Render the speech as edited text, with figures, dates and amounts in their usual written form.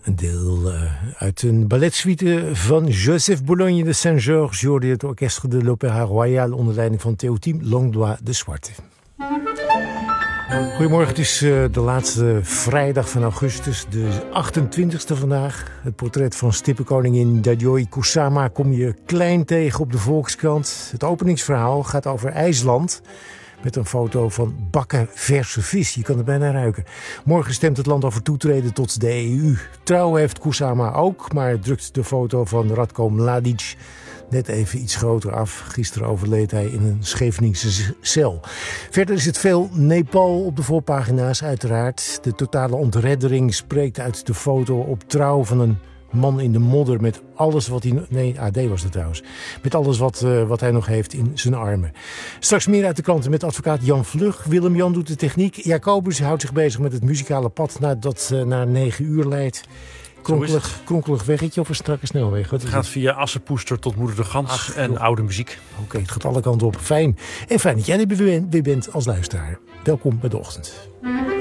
Een deel uit een balletsuite van Joseph Bologne de Saint-Georges. Je hoorde het orkest de l'Opéra Royal onder leiding van Théotime Langlois de Zwarte. Goedemorgen, het is de laatste vrijdag van augustus, de 28e vandaag. Het portret van stippenkoningin Yayoi Kusama kom je klein tegen op de Volkskrant. Het openingsverhaal gaat over IJsland met een foto van bakken verse vis. Je kan het bijna ruiken. Morgen stemt het land over toetreden tot de EU. Trouw heeft Kusama ook, maar drukt de foto van Ratko Mladic net even iets groter af. Gisteren overleed hij in een Scheveningse cel. Verder is het veel Nepal op de voorpagina's uiteraard. De totale ontreddering spreekt uit de foto op Trouw van een man in de modder met alles wat hij... Nee, AD was het trouwens. Met alles wat hij nog heeft in zijn armen. Straks meer uit de kranten met advocaat Jan Vlug. Willem-Jan doet de techniek. Jacobus houdt zich bezig met het muzikale pad dat naar 9 uur leidt. Kronkelig weggetje of een strakke snelweg? Het gaat via Assepoester tot Moeder de Gans en oude muziek. Oké, het gaat alle kanten op. Fijn. En fijn dat jij er weer bent als luisteraar. Welkom bij de ochtend.